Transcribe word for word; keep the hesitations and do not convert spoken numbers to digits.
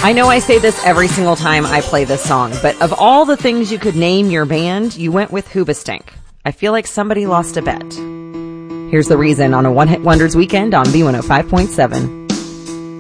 I know I say this every single time I play this song, but of all the things you could name your band, you went with Hoobastank. I feel like somebody lost a bet. Here's the reason on a One Hit Wonders weekend on B one oh five point seven.